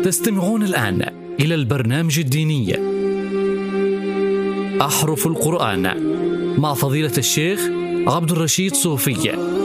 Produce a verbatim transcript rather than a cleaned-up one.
تستمعون الآن إلى البرنامج الديني أحرف القرآن مع فضيلة الشيخ عبد الرشيد صوفي.